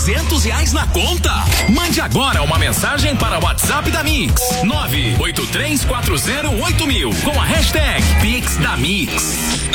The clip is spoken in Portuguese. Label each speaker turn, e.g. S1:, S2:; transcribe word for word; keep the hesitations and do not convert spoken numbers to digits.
S1: duzentos reais na conta? Mande agora uma mensagem para o WhatsApp da Mix, nove oito três quatro zero oito mil, com a hashtag Pix da Mix.